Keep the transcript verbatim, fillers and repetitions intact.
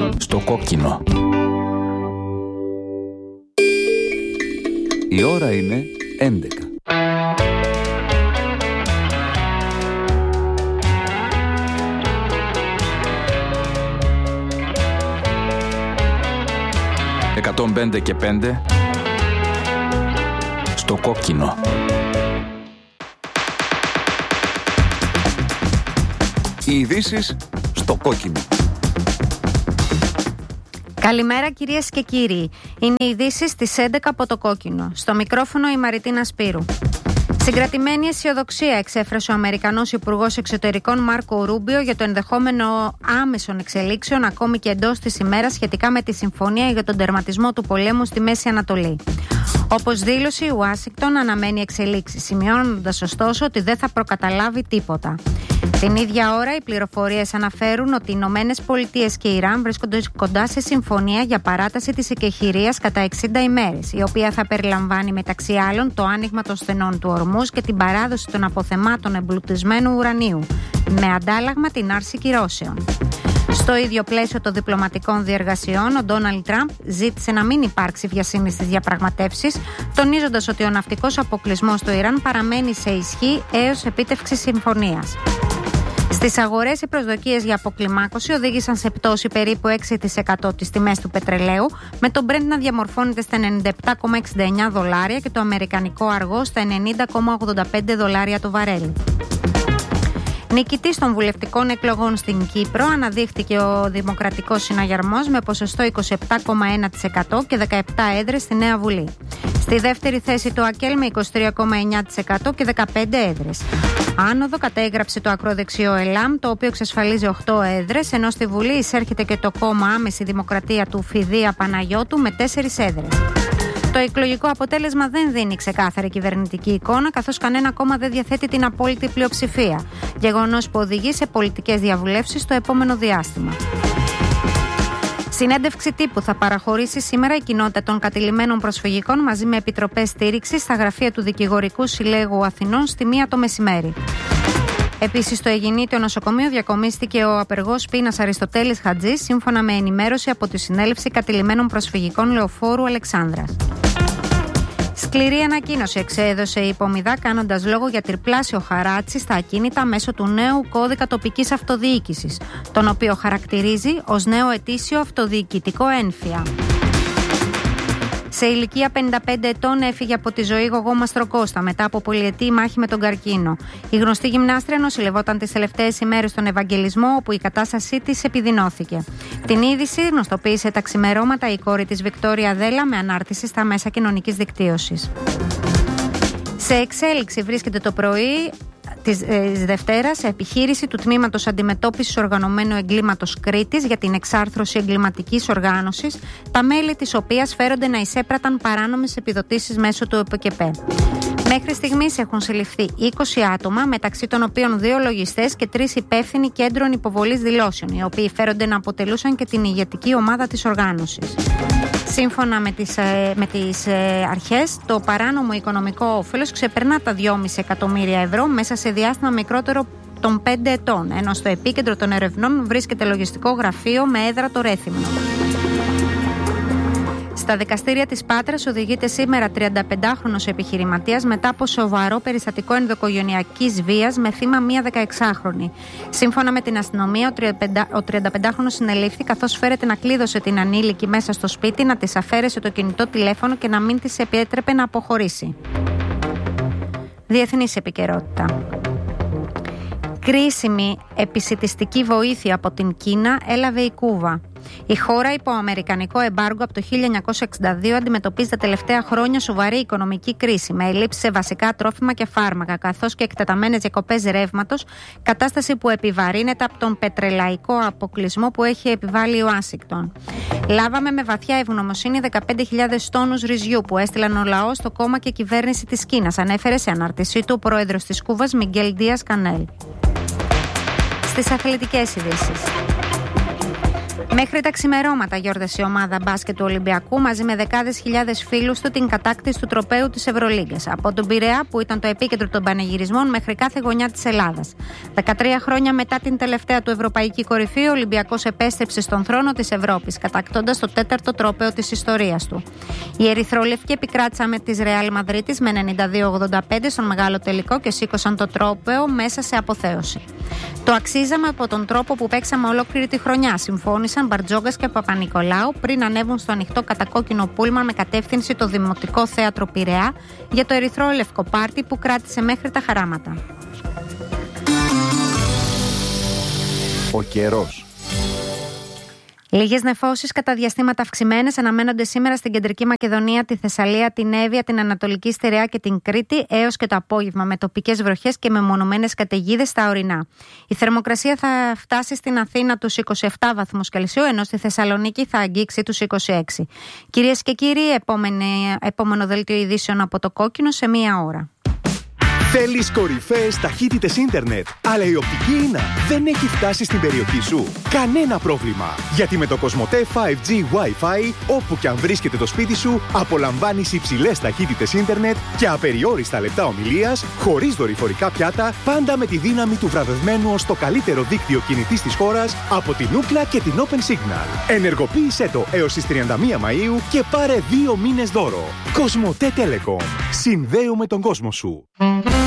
Στο κόκκινο. Η ώρα είναι έντεκα. εκατόν πέντε και πέντε στο κόκκινο. Οι ειδήσεις στο κόκκινο. Καλημέρα κυρίες και κύριοι. Είναι οι ειδήσεις στις έντεκα από το κόκκινο. Στο μικρόφωνο η Μαριτίνα Σπύρου. Συγκρατημένη αισιοδοξία εξέφρασε ο Αμερικανός Υπουργός Εξωτερικών Μάρκο Ρούμπιο για το ενδεχόμενο άμεσων εξελίξεων ακόμη και εντός της ημέρας σχετικά με τη συμφωνία για τον τερματισμό του πολέμου στη Μέση Ανατολή. Όπως δήλωσε, η Ουάσιγκτον αναμένει εξελίξεις, σημειώνοντας ωστόσο ότι δεν θα προκαταλάβει τίποτα. Την ίδια ώρα, οι πληροφορίες αναφέρουν ότι οι Ηνωμένες Πολιτείες και η Ιράν βρίσκονται κοντά σε συμφωνία για παράταση της εκεχηρίας κατά εξήντα ημέρες, η οποία θα περιλαμβάνει μεταξύ άλλων το άνοιγμα των στενών του Ορμούζ και την παράδοση των αποθεμάτων εμπλουτισμένου ουρανίου, με αντάλλαγμα την άρση κυρώσεων. Στο ίδιο πλαίσιο των διπλωματικών διεργασιών, ο Ντόναλντ Τραμπ ζήτησε να μην υπάρξει βιασύνη στις διαπραγματεύσεις, τονίζοντας ότι ο ναυτικός αποκλεισμός του Ιράν παραμένει σε ισχύ έως επίτευξη συμφωνίας. Στις αγορές, οι προσδοκίες για αποκλιμάκωση οδήγησαν σε πτώση περίπου έξι τοις εκατό τις τιμές του πετρελαίου, με το Brent να διαμορφώνεται στα ενενήντα επτά κόμμα εξήντα εννιά δολάρια και το αμερικανικό αργό στα ενενήντα κόμμα ογδόντα πέντε δολάρια το βαρέλι. Νικητής των βουλευτικών εκλογών στην Κύπρο αναδείχθηκε ο Δημοκρατικός Συναγερμός με ποσοστό είκοσι επτά κόμμα ένα τοις εκατό και δεκαεπτά έδρες στη Νέα Βουλή. Στη δεύτερη θέση το ΑΚΕΛ με είκοσι τρία κόμμα εννιά τοις εκατό και δεκαπέντε έδρες. Άνοδο κατέγραψε το ακροδεξιό ΕΛΑΜ, το οποίο εξασφαλίζει οκτώ έδρες, ενώ στη Βουλή εισέρχεται και το κόμμα Άμεση Δημοκρατία του Φιδία Παναγιώτου με τέσσερις έδρες. Το εκλογικό αποτέλεσμα δεν δίνει ξεκάθαρη κυβερνητική εικόνα, καθώς κανένα κόμμα δεν διαθέτει την απόλυτη πλειοψηφία, γεγονός που οδηγεί σε πολιτικές διαβουλεύσεις στο επόμενο διάστημα. Συνέντευξη τύπου θα παραχωρήσει σήμερα η κοινότητα των κατηλημμένων προσφυγικών μαζί με επιτροπές στήριξης στα γραφεία του Δικηγορικού Συλλέγου Αθηνών στη μία το μεσημέρι. Επίσης, στο Αιγινήτιο νοσοκομείο διακομίστηκε ο απεργός πείνας Αριστοτέλης Χατζής, σύμφωνα με ενημέρωση από τη Συνέλευση Κατηλημμένων Προσφυγικών Λεωφόρου Αλεξάνδρας. Σκληρή ανακοίνωση εξέδωσε η Υπομιδά, κάνοντας λόγο για τριπλάσιο χαράτσι στα ακίνητα μέσω του νέου κώδικα τοπικής αυτοδιοίκησης, τον οποίο χαρακτηρίζει ως νέο ετήσιο αυτοδιοικητικό ένφια. Σε ηλικία πενήντα πέντε ετών έφυγε από τη ζωή Γογό Μαστροκώστα μετά από πολυετή μάχη με τον καρκίνο. Η γνωστή γυμνάστρια νοσηλευόταν τις τελευταίες ημέρες στον Ευαγγελισμό, όπου η κατάστασή της επιδεινώθηκε. Την είδηση γνωστοποίησε τα ξημερώματα η κόρη της Βικτόρια Δέλα με ανάρτηση στα μέσα κοινωνικής δικτύωσης. Σε εξέλιξη βρίσκεται το πρωί της ε, Δευτέρας επιχείρηση του Τμήματος Αντιμετώπισης Οργανωμένου Εγκλήματος Κρήτης για την εξάρθρωση εγκληματικής οργάνωσης, τα μέλη της οποίας φέρονται να εισέπραταν παράνομες επιδοτήσεις μέσω του ΕΠΚΕΠΕ. Μέχρι στιγμής έχουν συλληφθεί είκοσι άτομα, μεταξύ των οποίων δύο λογιστές και τρεις υπεύθυνοι κέντρων υποβολής δηλώσεων, οι οποίοι φέρονται να αποτελούσαν και την ηγετική ομάδα της οργάνωσης. Σύμφωνα με τις, με τις αρχές, το παράνομο οικονομικό όφελος ξεπερνά τα δυόμισι εκατομμύρια ευρώ μέσα σε διάστημα μικρότερο των πέντε ετών, ενώ στο επίκεντρο των ερευνών βρίσκεται λογιστικό γραφείο με έδρα το Ρέθυμνο. Στα δικαστήρια της Πάτρας οδηγείται σήμερα τριανταπεντάχρονος επιχειρηματίας μετά από σοβαρό περιστατικό ενδοοικογενειακής βίας με θύμα μία δεκαεξάχρονη. Σύμφωνα με την αστυνομία, ο τριανταπεντάχρονος συνελήφθη καθώς φέρεται να κλείδωσε την ανήλικη μέσα στο σπίτι, να της αφαίρεσε το κινητό τηλέφωνο και να μην της επέτρεπε να αποχωρήσει. Διεθνής επικαιρότητα. Κρίσιμη επισιτιστική βοήθεια από την Κίνα έλαβε η Κούβα. Η χώρα υπό αμερικανικό εμπάργκο από το χίλια εννιακόσια εξήντα δύο αντιμετωπίζει τα τελευταία χρόνια σοβαρή οικονομική κρίση με ελλείψεις σε βασικά τρόφιμα και φάρμακα, καθώς και εκτεταμένες διακοπές ρεύματος, κατάσταση που επιβαρύνεται από τον πετρελαϊκό αποκλεισμό που έχει επιβάλει η Ουάσιγκτον. Λάβαμε με βαθιά ευγνωμοσύνη δεκαπέντε χιλιάδες τόνους ρυζιού που έστειλαν ο λαός, το κόμμα και η κυβέρνηση της Κίνας, ανέφερε σε ανάρτησή του ο πρόεδρος της Κούβας Μιγγέλ Ντίας Κανέλ. Στις αθλητικές ειδήσεις. Μέχρι τα ξημερώματα γιόρτασε η ομάδα μπάσκετ του Ολυμπιακού μαζί με δεκάδες χιλιάδες φίλους του την κατάκτηση του τροπαίου της Ευρωλίγκας. Από τον Πειραιά, που ήταν το επίκεντρο των πανηγυρισμών, μέχρι κάθε γωνιά της Ελλάδας. δεκατρία χρόνια μετά την τελευταία του ευρωπαϊκή κορυφή, ο Ολυμπιακός επέστρεψε στον θρόνο της Ευρώπης, κατακτώντας το τέταρτο τρόπαιο της ιστορίας του. Οι ερυθρόλευκοι επικράτησαν με της Ρεάλ Μαδρίτης με ενενήντα δύο ογδόντα πέντε στον μεγάλο τελικό και σήκωσαν το τρόπαιο μέσα σε αποθέωση. Το αξίζαμε από τον τρόπο που παίξαμε ολόκληρη τη χρονιά, συμφώνησαν Μπαρτζόγκας και Παπα-Νικολάου πριν ανέβουν στο ανοιχτό κατακόκκινο πούλμαν με κατεύθυνση το Δημοτικό Θέατρο Πειραιά για το ερυθρόλευκο πάρτι που κράτησε μέχρι τα χαράματα. Ο καιρός. Λίγες νεφώσεις κατά διαστήματα αυξημένες αναμένονται σήμερα στην Κεντρική Μακεδονία, τη Θεσσαλία, την Εύβοια, την Ανατολική Στερεά και την Κρήτη έως και το απόγευμα, με τοπικές βροχές και μεμονωμένες καταιγίδες στα ορεινά. Η θερμοκρασία θα φτάσει στην Αθήνα τους είκοσι επτά βαθμούς Κελσίου, ενώ στη Θεσσαλονίκη θα αγγίξει τους είκοσι έξι. Κυρίες και κύριοι, επόμενη, επόμενο δελτίο ειδήσεων από το Κόκκινο σε μία ώρα. Θέλεις κορυφαίες ταχύτητες ίντερνετ, αλλά η οπτική ίνα δεν έχει φτάσει στην περιοχή σου? Κανένα πρόβλημα! Γιατί με το Κοσμοτέ φάιβ τζι Wi-Fi, όπου και αν βρίσκεται το σπίτι σου, απολαμβάνεις υψηλές ταχύτητες ίντερνετ και απεριόριστα λεπτά ομιλίας, χωρίς δορυφορικά πιάτα, πάντα με τη δύναμη του βραβευμένου ως το καλύτερο δίκτυο κινητής της χώρας από την Ookla και την Open Signal. Ενεργοποίησέ το έως τις τριάντα μία Μαΐου και πάρε δύο μήνες δώρο. Κοσμοτέ Telecom. Συνδέουμε τον κόσμο σου.